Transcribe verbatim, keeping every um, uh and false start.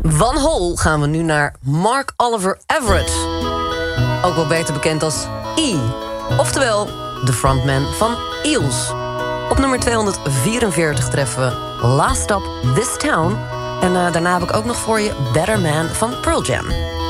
Van Hol gaan we nu naar Mark Oliver Everett. Ook wel beter bekend als E. Oftewel, de frontman van Eels. Op nummer tweehonderdvierenveertig treffen we Last Stop This Town. En uh, daarna heb ik ook nog voor je Better Man van Pearl Jam.